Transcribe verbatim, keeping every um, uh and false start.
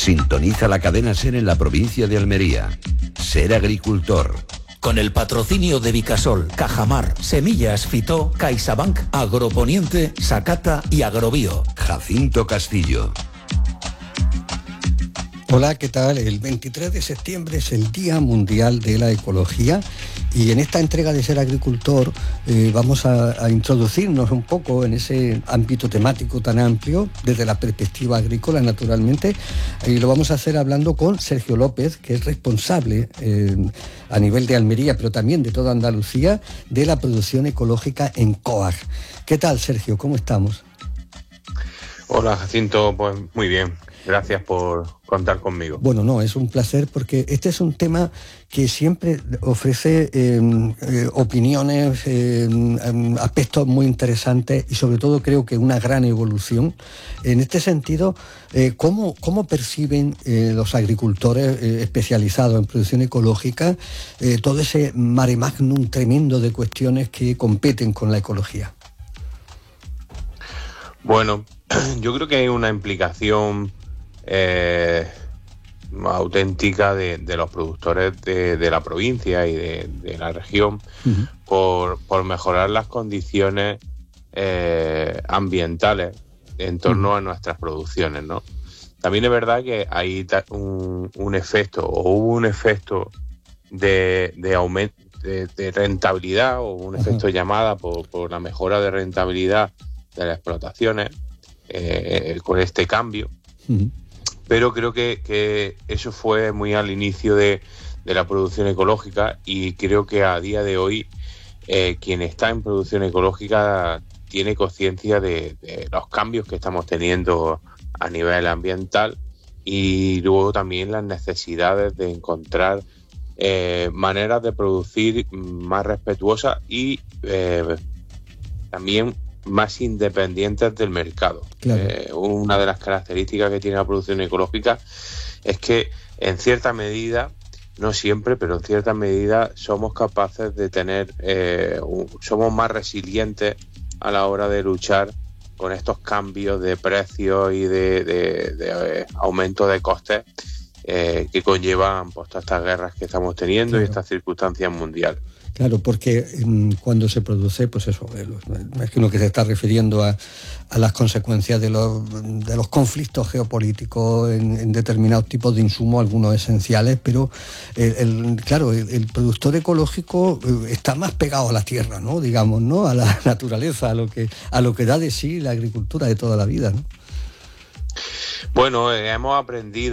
Sintoniza la cadena SER en la provincia de Almería. Ser agricultor. Con el patrocinio de Vicasol, Cajamar, Semillas Fitó, CaixaBank, Agroponiente, Sacata y Agrobio. Jacinto Castillo. Hola, ¿qué tal? El veintitrés de septiembre es el Día Mundial de la Ecología y en esta entrega de Ser Agricultor eh, vamos a, a introducirnos un poco en ese ámbito temático tan amplio desde la perspectiva agrícola, naturalmente, y lo vamos a hacer hablando con Sergio López, que es responsable eh, a nivel de Almería, pero también de toda Andalucía, de la producción ecológica en COAG. ¿Qué tal, Sergio? ¿Cómo estamos? Hola, Jacinto, pues muy bien. Gracias por contar conmigo. Bueno, no, es un placer porque este es un tema que siempre ofrece eh, eh, opiniones, eh, aspectos muy interesantes y sobre todo creo que una gran evolución. En este sentido, eh, ¿cómo, cómo perciben eh, los agricultores eh, especializados en producción ecológica eh, todo ese mare magnum tremendo de cuestiones que competen con la ecología? Bueno, yo creo que hay una implicación Eh, auténtica de, de los productores de, de la provincia y de, de la región uh-huh. por, por mejorar las condiciones eh, ambientales en torno uh-huh. a nuestras producciones, ¿no? También es verdad que hay un, un efecto o hubo un efecto de, de aumento de, de rentabilidad o un uh-huh. efecto llamada por, por la mejora de rentabilidad de las explotaciones eh, con este cambio. Uh-huh. Pero creo que, que eso fue muy al inicio de, de la producción ecológica y creo que a día de hoy eh, quien está en producción ecológica tiene conciencia de, de los cambios que estamos teniendo a nivel ambiental y luego también las necesidades de encontrar eh, maneras de producir más respetuosas y eh, también más independientes del mercado. Claro. Eh, una de las características que tiene la producción ecológica es que en cierta medida, no siempre, pero en cierta medida somos capaces de tener, eh, un, somos más resilientes a la hora de luchar con estos cambios de precios y de, de, de eh, aumento de costes eh, que conllevan pues, todas estas guerras que estamos teniendo claro. y estas circunstancias mundiales. Claro, porque eh, cuando se produce, pues eso, eh, me imagino que se está refiriendo a, a las consecuencias de los, de los conflictos geopolíticos en, en determinados tipos de insumos, algunos esenciales, pero el, el, claro, el, el productor ecológico eh, está más pegado a la tierra, ¿no? Digamos, ¿no? A la naturaleza, a lo que, a lo que da de sí la agricultura de toda la vida, ¿no? Bueno, eh, hemos aprendido